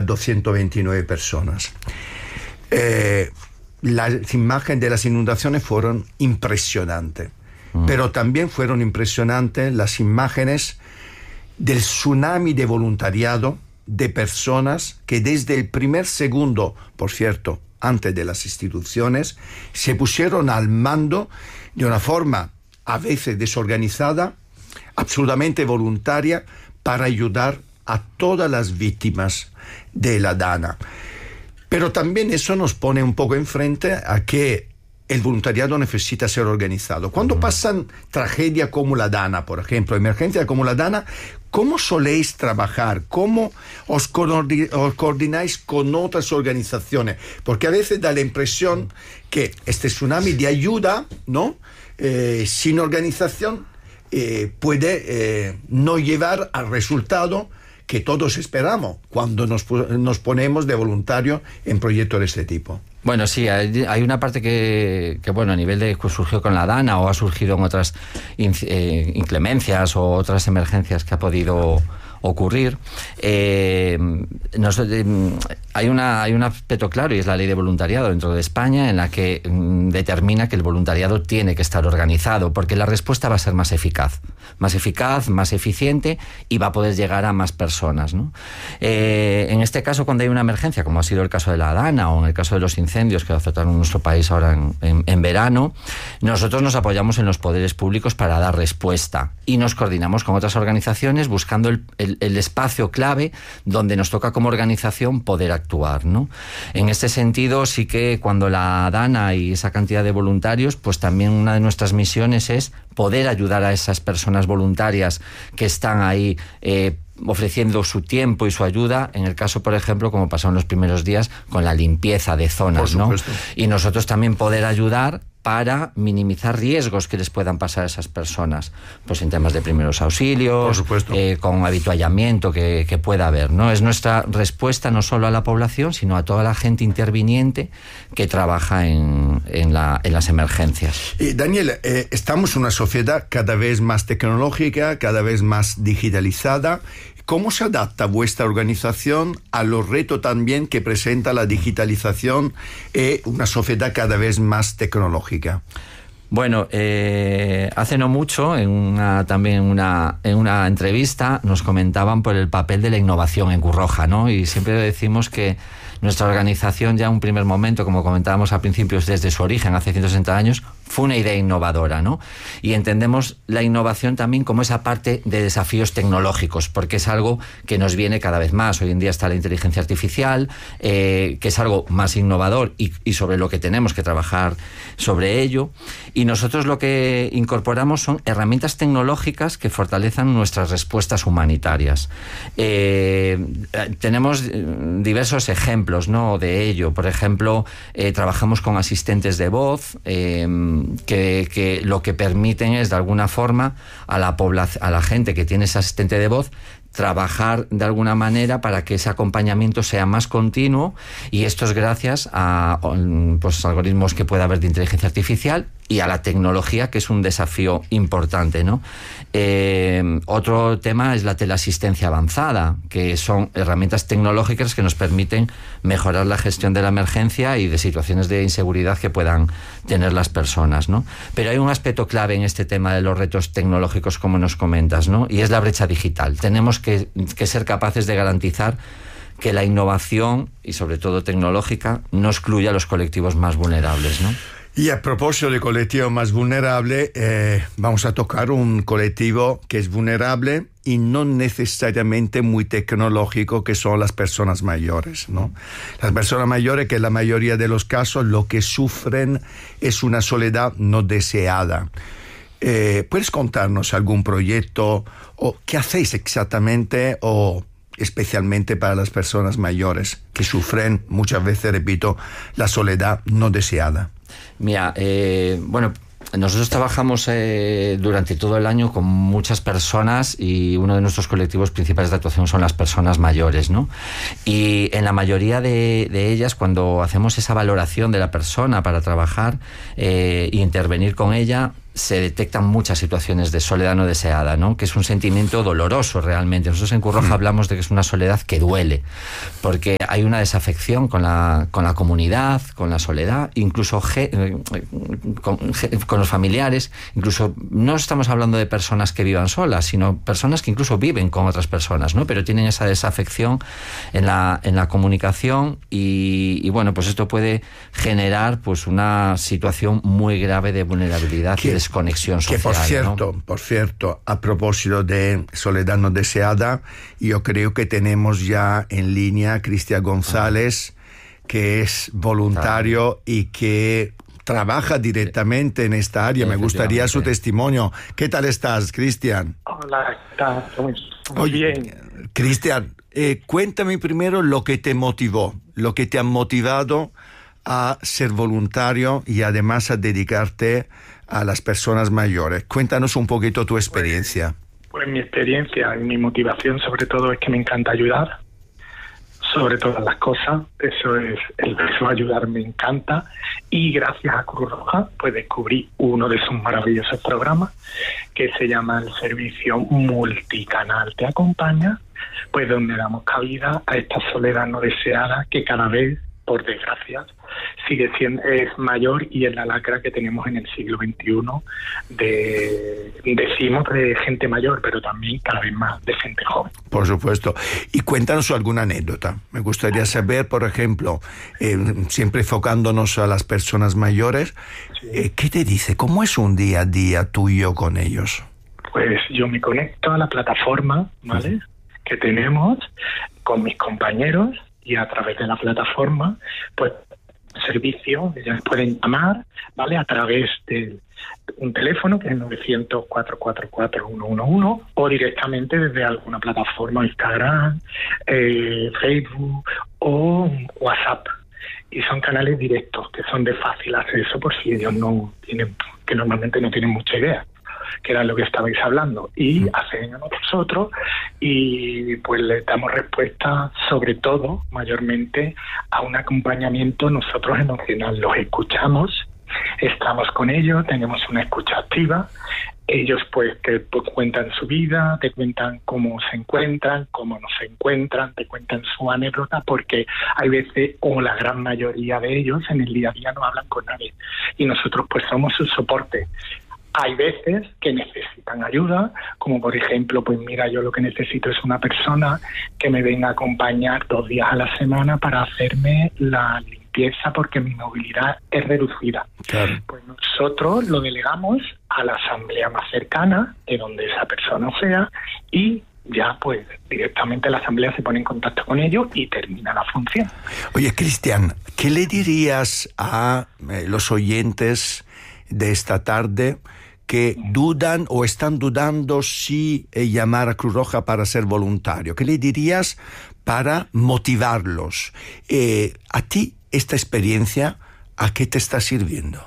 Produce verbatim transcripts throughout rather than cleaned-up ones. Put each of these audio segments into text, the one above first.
doscientas veintinueve personas. Eh, las imágenes de las inundaciones fueron impresionantes, mm. pero también fueron impresionantes las imágenes del tsunami de voluntariado de personas que desde el primer segundo, por cierto, antes de las instituciones, se pusieron al mando de una forma a veces desorganizada, absolutamente voluntaria, para ayudar a todas las víctimas de la Dana. Pero también eso nos pone un poco enfrente a que el voluntariado necesita ser organizado. Cuando pasan tragedias como la Dana, por ejemplo, emergencias como la Dana, ¿cómo soléis trabajar? ¿Cómo os coordináis con otras organizaciones? Porque a veces da la impresión que este tsunami de ayuda, ¿no? Eh, sin organización eh, puede eh, no llevar al resultado que todos esperamos cuando nos, nos ponemos de voluntario en proyectos de este tipo. Bueno, sí, hay, hay una parte que, que, bueno, a nivel de que surgió con la Dana o ha surgido en otras in, eh, inclemencias o otras emergencias que ha podido ocurrir. Eh, nos, eh, hay, una, hay un aspecto claro y es la ley de voluntariado dentro de España en la que mm, determina que el voluntariado tiene que estar organizado porque la respuesta va a ser más eficaz, más eficaz, más eficiente y va a poder llegar a más personas, ¿no? Eh, en este caso, cuando hay una emergencia, como ha sido el caso de la Dana o en el caso de los incendios que afectaron a nuestro país ahora en, en, en verano, nosotros nos apoyamos en los poderes públicos para dar respuesta y nos coordinamos con otras organizaciones buscando el, el, el espacio clave donde nos toca como organización poder actuar, ¿no? En este sentido, sí que cuando la Dana y esa cantidad de voluntarios, pues también una de nuestras misiones es poder ayudar a esas personas voluntarias que están ahí eh, ofreciendo su tiempo y su ayuda, en el caso, por ejemplo, como pasó en los primeros días, con la limpieza de zonas, ¿no? Y nosotros también poder ayudar para minimizar riesgos que les puedan pasar a esas personas, pues en temas de primeros auxilios, eh, con habituallamiento que, que pueda haber, ¿no? Es nuestra respuesta no solo a la población, sino a toda la gente interviniente que trabaja en, en, la, en las emergencias. Eh, Daniel, eh, estamos en una sociedad cada vez más tecnológica, cada vez más digitalizada. ¿Cómo se adapta vuestra organización a los retos también que presenta la digitalización y una sociedad cada vez más tecnológica? Bueno, eh, hace no mucho, en una, también una, en una entrevista, nos comentaban por el papel de la innovación en Cruz Roja, ¿no? Y siempre decimos que nuestra organización ya en un primer momento, como comentábamos al principio, desde su origen, hace ciento sesenta años, fue una idea innovadora, ¿no? Y entendemos la innovación también como esa parte de desafíos tecnológicos, porque es algo que nos viene cada vez más. Hoy en día está la inteligencia artificial, eh, que es algo más innovador y, y sobre lo que tenemos que trabajar sobre ello. Y nosotros lo que incorporamos son herramientas tecnológicas que fortalezcan nuestras respuestas humanitarias. Eh, tenemos diversos ejemplos, ¿no?, de ello. Por ejemplo, eh, trabajamos con asistentes de voz, eh, Que, que lo que permiten es de alguna forma a la población, a la gente que tiene ese asistente de voz, trabajar de alguna manera para que ese acompañamiento sea más continuo, y esto es gracias a pues, algoritmos que pueda haber de inteligencia artificial y a la tecnología, que es un desafío importante, ¿no? Eh, otro tema es la teleasistencia avanzada, que son herramientas tecnológicas que nos permiten mejorar la gestión de la emergencia y de situaciones de inseguridad que puedan tener las personas, ¿no? Pero hay un aspecto clave en este tema de los retos tecnológicos, como nos comentas, ¿no? Y es la brecha digital. Tenemos que, que ser capaces de garantizar que la innovación, y sobre todo tecnológica, no excluya a los colectivos más vulnerables, ¿no? Y a propósito de colectivo más vulnerable, eh, vamos a tocar un colectivo que es vulnerable y no necesariamente muy tecnológico, que son las personas mayores, ¿no? Las personas mayores, que en la mayoría de los casos lo que sufren es una soledad no deseada. Eh, ¿Puedes contarnos algún proyecto o qué hacéis exactamente o especialmente para las personas mayores que sufren muchas veces, repito, la soledad no deseada? Mira, eh, bueno, nosotros trabajamos eh, durante todo el año con muchas personas y uno de nuestros colectivos principales de actuación son las personas mayores, ¿no? Y en la mayoría de, de ellas, cuando hacemos esa valoración de la persona para trabajar e eh, intervenir con ella, se detectan muchas situaciones de soledad no deseada, ¿no? Que es un sentimiento doloroso realmente. Nosotros en Cruz Roja hablamos de que es una soledad que duele, porque hay una desafección con la, con la comunidad, con la soledad, incluso ge, con, con los familiares. Incluso no estamos hablando de personas que vivan solas, sino personas que incluso viven con otras personas, ¿no? Pero tienen esa desafección en la, en la comunicación y, y bueno, pues esto puede generar pues una situación muy grave de vulnerabilidad y de conexión social. Que por cierto, ¿no? por cierto, a propósito de soledad no deseada, yo creo que tenemos ya en línea a Cristian González, que es voluntario y que trabaja directamente en esta área. Me gustaría su testimonio. ¿Qué tal estás, Cristian? Hola, ¿qué tal? Muy, muy Oye, bien. Cristian, eh, cuéntame primero lo que te motivó, lo que te ha motivado a ser voluntario y además a dedicarte a las personas mayores. Cuéntanos un poquito tu experiencia. Pues, pues mi experiencia y mi motivación sobre todo es que me encanta ayudar, sobre todas las cosas. Eso es, el verbo ayudar me encanta, y gracias a Cruz Roja pues descubrí uno de sus maravillosos programas que se llama el servicio multicanal Te Acompaña, pues donde damos cabida a esta soledad no deseada que cada vez, por desgracia, sigue siendo, es mayor, y es la lacra que tenemos en el siglo veintiuno de, decimos, de gente mayor, pero también cada vez más de gente joven. Por supuesto. Y cuéntanos alguna anécdota. Me gustaría saber, por ejemplo, eh, siempre enfocándonos a las personas mayores, sí. eh, ¿qué te dice? ¿Cómo es un día a día tuyo con ellos? Pues yo me conecto a la plataforma, ¿vale? Uh-huh. que tenemos con mis compañeros, y a través de la plataforma, pues, servicio, ellas pueden llamar, ¿vale? A través de un teléfono que es novecientos, cuatro cuatro cuatro, uno uno uno, o directamente desde alguna plataforma, Instagram, eh, Facebook o WhatsApp. Y son canales directos, que son de fácil acceso por si ellos no tienen, que normalmente no tienen mucha idea, que era lo que estabais hablando, y acceden a nosotros y pues les damos respuesta, sobre todo, mayormente, a un acompañamiento nosotros emocional. Los escuchamos, estamos con ellos, tenemos una escucha activa. Ellos pues te pues, cuentan su vida, te cuentan cómo se encuentran, cómo no se encuentran, te cuentan su anécdota, porque hay veces, o la gran mayoría de ellos, en el día a día no hablan con nadie, y nosotros pues somos su soporte. Hay veces que necesitan ayuda, como por ejemplo, pues mira, yo lo que necesito es una persona que me venga a acompañar dos días a la semana para hacerme la limpieza porque mi movilidad es reducida. Claro. Pues nosotros lo delegamos a la asamblea más cercana, de donde esa persona sea, y ya pues directamente la asamblea se pone en contacto con ellos y termina la función. Oye, Cristian, ¿qué le dirías a eh, los oyentes de esta tarde que dudan o están dudando si eh, llamar a Cruz Roja para ser voluntario? ¿Qué le dirías para motivarlos? Eh, ¿A ti esta experiencia a qué te está sirviendo?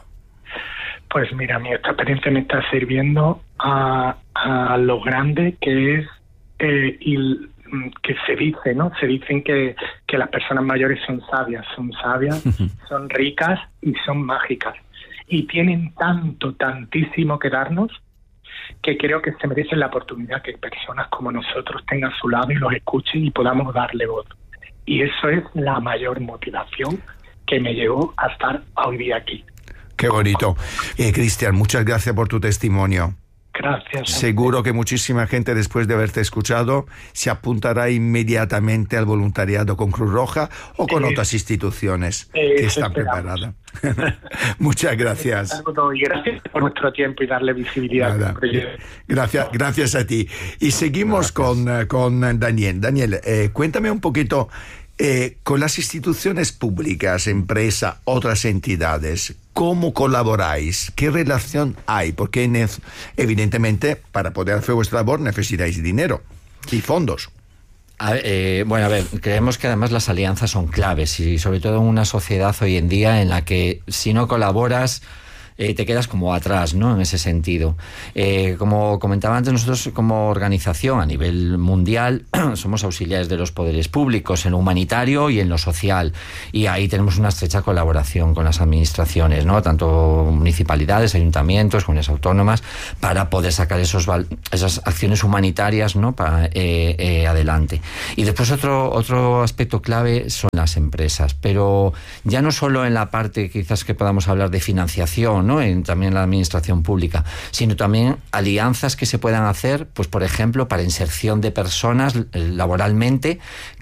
Pues mira, mi esta experiencia me está sirviendo a, a lo grande que es eh, y que se dice, ¿no? Se dicen que, que las personas mayores son sabias, son sabias, son ricas y son mágicas. Y tienen tanto, tantísimo que darnos, que creo que se merecen la oportunidad que personas como nosotros tengan a su lado y los escuchen y podamos darle voz. Y eso es la mayor motivación que me llevó a estar hoy día aquí. Qué bonito. Eh, Cristian, muchas gracias por tu testimonio. Gracias. Seguro que muchísima gente, después de haberte escuchado, se apuntará inmediatamente al voluntariado con Cruz Roja o con eh, otras instituciones eh, que están preparadas. Muchas gracias. Y gracias por nuestro tiempo y darle visibilidad. Al proyecto. Gracias, gracias a ti. Y seguimos con, con Daniel. Daniel, eh, cuéntame un poquito, eh, con las instituciones públicas, empresas, otras entidades, ¿cómo colaboráis? ¿Qué relación hay? Porque evidentemente para poder hacer vuestra labor necesitáis dinero y fondos. A ver, eh, bueno, a ver, creemos que además las alianzas son claves y sobre todo en una sociedad hoy en día en la que si no colaboras eh, te quedas como atrás, ¿no? En ese sentido. Eh, como comentaba antes, nosotros como organización a nivel mundial somos auxiliares de los poderes públicos en lo humanitario y en lo social, y ahí tenemos una estrecha colaboración con las administraciones, ¿no? Tanto municipalidades, ayuntamientos, comunidades autónomas, para poder sacar esos esas acciones humanitarias, ¿no? Para, eh, eh, adelante. Y después otro, otro aspecto clave son las empresas, pero ya no solo en la parte quizás que podamos hablar de financiación, ¿no? En, también en la administración pública, sino también alianzas que se puedan hacer, pues por ejemplo, para inserción de personas laboralmente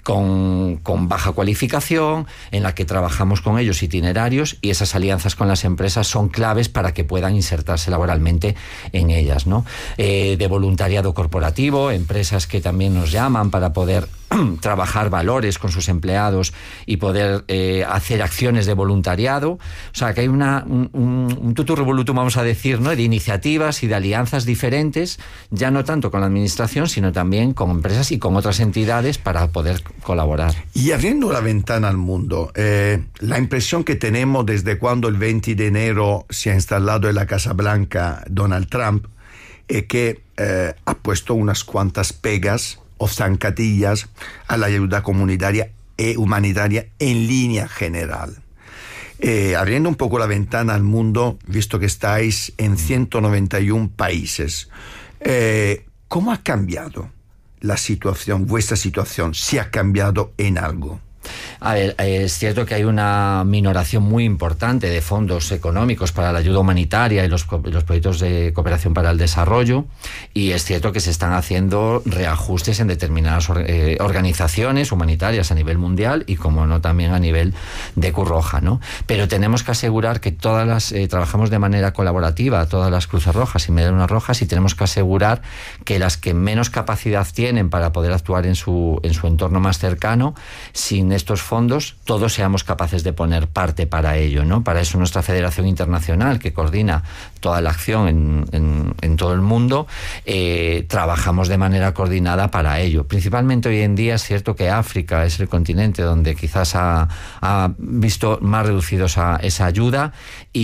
con, con baja cualificación, en la que trabajamos con ellos itinerarios, y esas alianzas con las empresas son claves para que puedan insertarse laboralmente en ellas, ¿no? Eh, de voluntariado corporativo, empresas que también nos llaman para poder trabajar valores con sus empleados y poder eh, hacer acciones de voluntariado. O sea, que hay una, un, un, un tutu revolutum, vamos a decir, ¿no? De iniciativas y de alianzas diferentes, ya no tanto con la administración, sino también con empresas y con otras entidades para poder colaborar. Y abriendo la ventana al mundo, eh, la impresión que tenemos desde cuando el veinte de enero se ha instalado en la Casa Blanca Donald Trump es que eh, ha puesto unas cuantas pegas o zancadillas a la ayuda comunitaria e humanitaria en línea general. Eh, abriendo un poco la ventana al mundo, visto que estáis en ciento noventa y uno países, eh, ¿cómo ha cambiado la situación, vuestra situación, si ha cambiado en algo? A ver, es cierto que hay una minoración muy importante de fondos económicos para la ayuda humanitaria y los, los proyectos de cooperación para el desarrollo, y es cierto que se están haciendo reajustes en determinadas eh, organizaciones humanitarias a nivel mundial y, como no, también a nivel de Cruz Roja, ¿no? Pero tenemos que asegurar que todas las eh, trabajamos de manera colaborativa, todas las Cruces Rojas y Medialunas Rojas, y tenemos que asegurar que las que menos capacidad tienen para poder actuar en su, en su entorno más cercano, sin estos fondos, todos seamos capaces de poner parte para ello, ¿no? Para eso nuestra Federación Internacional, que coordina toda la acción en, en, en todo el mundo, eh, trabajamos de manera coordinada para ello. Principalmente hoy en día es cierto que África es el continente donde quizás ha, ha visto más reducido esa, esa ayuda,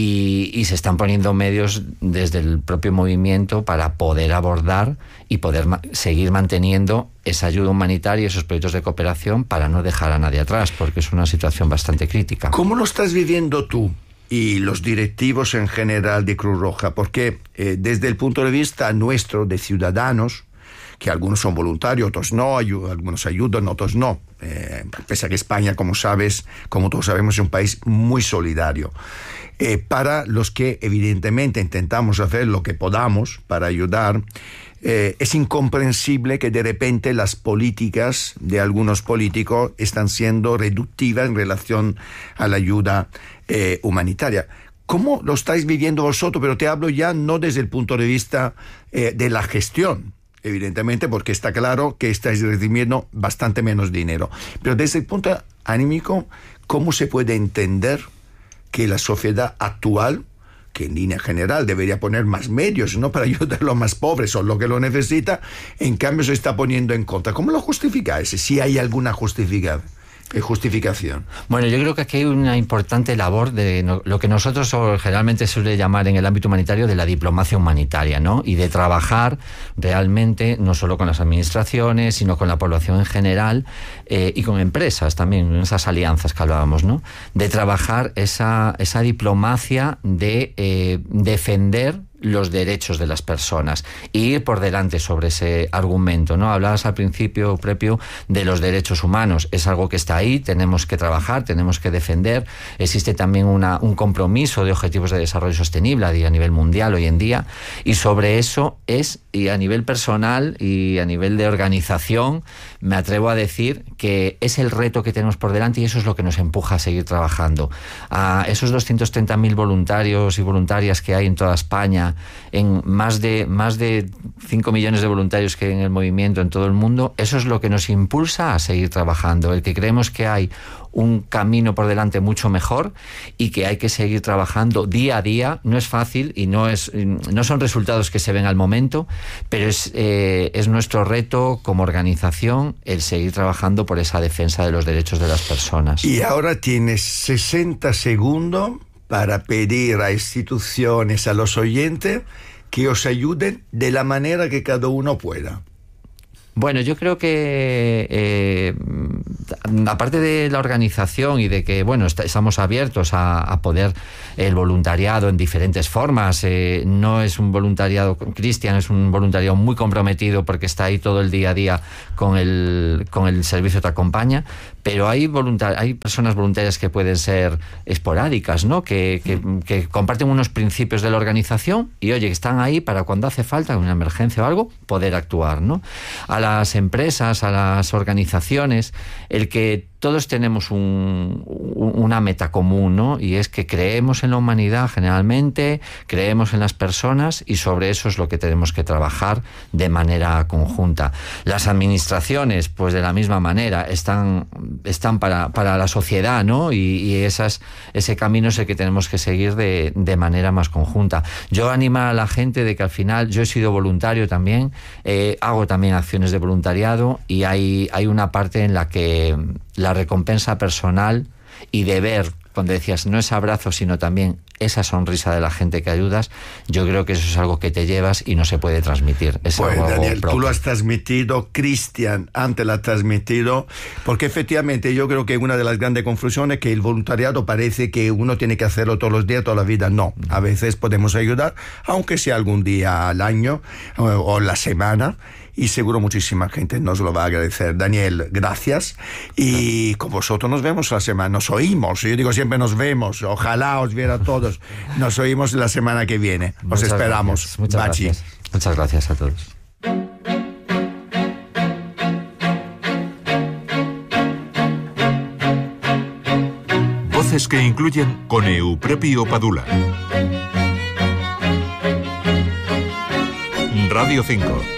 y, y se están poniendo medios desde el propio movimiento para poder abordar y poder ma- seguir manteniendo esa ayuda humanitaria y esos proyectos de cooperación para no dejar a nadie atrás, porque es una situación bastante crítica. ¿Cómo lo estás viviendo tú y los directivos en general de Cruz Roja? Porque eh, desde el punto de vista nuestro, de ciudadanos, que algunos son voluntarios, otros no, ayu- algunos ayudan, otros no. Eh, pese a que España, como sabes, como todos sabemos, es un país muy solidario. Eh, para los que evidentemente intentamos hacer lo que podamos para ayudar, eh, es incomprensible que de repente las políticas de algunos políticos están siendo reductivas en relación a la ayuda eh, humanitaria. ¿Cómo lo estáis viviendo vosotros? Pero te hablo ya no desde el punto de vista eh, de la gestión, evidentemente, porque está claro que estáis recibiendo bastante menos dinero. Pero desde el punto anímico, ¿cómo se puede entender que la sociedad actual, que en línea general debería poner más medios, ¿no?, para ayudar a los más pobres o lo que lo necesita, en cambio se está poniendo en contra? ¿Cómo lo justificáis? Si hay alguna justificación. justificación. Bueno, yo creo que aquí hay una importante labor de no, lo que nosotros generalmente se suele llamar en el ámbito humanitario de la diplomacia humanitaria, ¿no? Y de trabajar realmente no solo con las administraciones, sino con la población en general, eh, y con empresas también, esas alianzas que hablábamos, ¿no? De trabajar esa, esa diplomacia de eh, defender los derechos de las personas y ir por delante sobre ese argumento, ¿no? Hablabas al principio, Prepio, de los derechos humanos. Es algo que está ahí, tenemos que trabajar, tenemos que defender. Existe también una, un compromiso de objetivos de desarrollo sostenible a nivel mundial hoy en día, y sobre eso es, y a nivel personal y a nivel de organización, me atrevo a decir que es el reto que tenemos por delante, y eso es lo que nos empuja a seguir trabajando. A esos doscientos treinta mil voluntarios y voluntarias que hay en toda España, en más de más de cinco millones de voluntarios que hay en el movimiento en todo el mundo, eso es lo que nos impulsa a seguir trabajando, el que creemos que hay un camino por delante mucho mejor y que hay que seguir trabajando día a día. No es fácil y no es no son resultados que se ven al momento, pero es, eh, es nuestro reto como organización el seguir trabajando por esa defensa de los derechos de las personas. Y ahora tienes sesenta segundos para pedir a instituciones, a los oyentes, que os ayuden de la manera que cada uno pueda. Bueno, yo creo que eh, aparte de la organización y de que, bueno, est- estamos abiertos a, a poder el voluntariado en diferentes formas, eh, no es un voluntariado, Cristian es un voluntariado muy comprometido porque está ahí todo el día a día con el, con el servicio Te Acompaña, pero hay voluntar- hay personas voluntarias que pueden ser esporádicas, ¿no? Que, que, que comparten unos principios de la organización y, oye, que están ahí para cuando hace falta, una emergencia o algo, poder actuar, ¿no? A las empresas, a las organizaciones, el que todos tenemos un, una meta común, ¿no? Y es que creemos en la humanidad generalmente, creemos en las personas y sobre eso es lo que tenemos que trabajar de manera conjunta. Las administraciones, pues de la misma manera, están, están para, para la sociedad, ¿no? Y, y esas, ese camino es el que tenemos que seguir de, de manera más conjunta. Yo animo a la gente de que al final, yo he sido voluntario también, eh, hago también acciones de voluntariado y hay, hay una parte en la que la recompensa personal y de ver, cuando decías, no es abrazo, sino también esa sonrisa de la gente que ayudas, yo creo que eso es algo que te llevas y no se puede transmitir. Es pues algo Daniel, propio. tú lo has transmitido, Cristian antes lo ha transmitido, porque efectivamente yo creo que una de las grandes confusiones es que el voluntariado parece que uno tiene que hacerlo todos los días, toda la vida. No, a veces podemos ayudar, aunque sea algún día al año o, o la semana, y seguro muchísima gente nos lo va a agradecer. Daniel, gracias, y con vosotros nos vemos la semana, nos oímos, yo digo siempre nos vemos, ojalá os viera a todos, nos oímos la semana que viene, os Muchas esperamos. gracias, muchas Bachi. gracias. Muchas gracias a todos. Voces que incluyen con Eupropio Padula. Radio cinco.